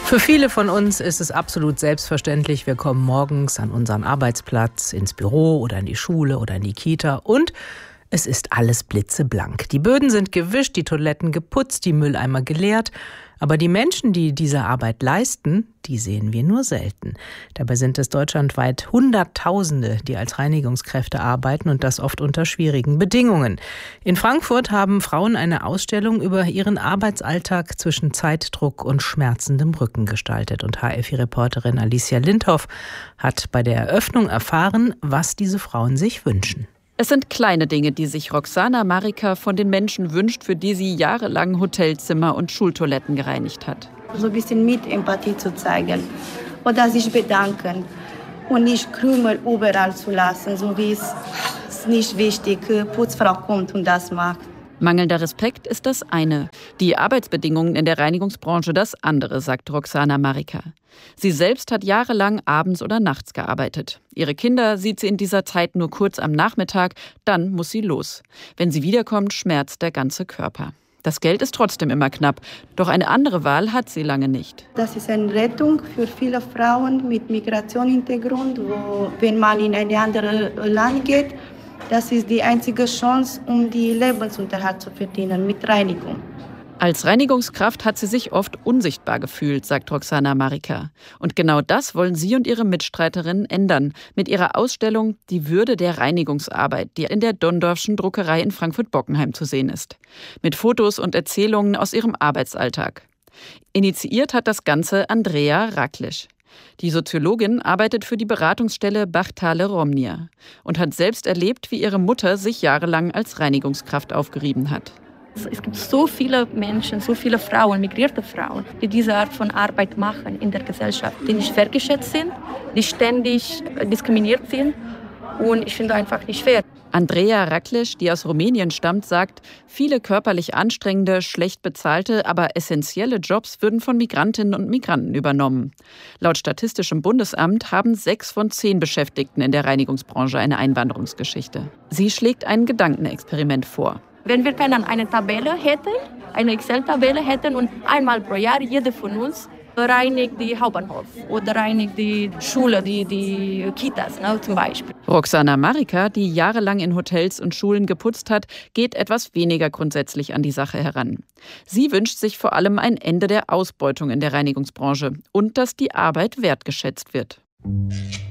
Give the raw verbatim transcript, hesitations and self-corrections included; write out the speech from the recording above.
Für viele von uns ist es absolut selbstverständlich, wir kommen morgens an unseren Arbeitsplatz, ins Büro oder in die Schule oder in die Kita und es ist alles blitzeblank. Die Böden sind gewischt, die Toiletten geputzt, die Mülleimer geleert. Aber die Menschen, die diese Arbeit leisten, die sehen wir nur selten. Dabei sind es deutschlandweit Hunderttausende, die als Reinigungskräfte arbeiten und das oft unter schwierigen Bedingungen. In Frankfurt haben Frauen eine Ausstellung über ihren Arbeitsalltag zwischen Zeitdruck und schmerzendem Rücken gestaltet. Und H F I-Reporterin Alicia Lindhoff hat bei der Eröffnung erfahren, was diese Frauen sich wünschen. Es sind kleine Dinge, die sich Roxana Marika von den Menschen wünscht, für die sie jahrelang Hotelzimmer und Schultoiletten gereinigt hat. So ein bisschen Mitempathie zu zeigen oder sich bedanken und nicht Krümel überall zu lassen, so wie es ist nicht wichtig, Putzfrau kommt und das macht. Mangelnder Respekt ist das eine, die Arbeitsbedingungen in der Reinigungsbranche das andere, sagt Roxana Marika. Sie selbst hat jahrelang abends oder nachts gearbeitet. Ihre Kinder sieht sie in dieser Zeit nur kurz am Nachmittag, dann muss sie los. Wenn sie wiederkommt, schmerzt der ganze Körper. Das Geld ist trotzdem immer knapp, doch eine andere Wahl hat sie lange nicht. Das ist eine Rettung für viele Frauen mit Migrationshintergrund, wo, wenn man in ein anderes Land geht, das ist die einzige Chance, um die Lebensunterhalt zu verdienen mit Reinigung. Als Reinigungskraft hat sie sich oft unsichtbar gefühlt, sagt Roxana Marika. Und genau das wollen sie und ihre Mitstreiterinnen ändern. Mit ihrer Ausstellung Die Würde der Reinigungsarbeit, die in der Donndorfschen Druckerei in Frankfurt-Bockenheim zu sehen ist. Mit Fotos und Erzählungen aus ihrem Arbeitsalltag. Initiiert hat das Ganze Andrea Raklisch. Die Soziologin arbeitet für die Beratungsstelle Bachtale-Romnia und hat selbst erlebt, wie ihre Mutter sich jahrelang als Reinigungskraft aufgerieben hat. Es gibt so viele Menschen, so viele Frauen, migrierte Frauen, die diese Art von Arbeit machen in der Gesellschaft, die nicht wertgeschätzt sind, die ständig diskriminiert sind und ich finde einfach nicht fair. Andrea Raklisch, die aus Rumänien stammt, sagt, viele körperlich anstrengende, schlecht bezahlte, aber essentielle Jobs würden von Migrantinnen und Migranten übernommen. Laut Statistischem Bundesamt haben sechs von zehn Beschäftigten in der Reinigungsbranche eine Einwanderungsgeschichte. Sie schlägt ein Gedankenexperiment vor. Wenn wir eine Tabelle hätten, eine Excel-Tabelle hätten und einmal pro Jahr jeder von uns reinigt die Hauptbahnhof oder reinigt die Schule, die, die Kitas, ne, zum Beispiel. Roxana Marika, die jahrelang in Hotels und Schulen geputzt hat, geht etwas weniger grundsätzlich an die Sache heran. Sie wünscht sich vor allem ein Ende der Ausbeutung in der Reinigungsbranche und dass die Arbeit wertgeschätzt wird.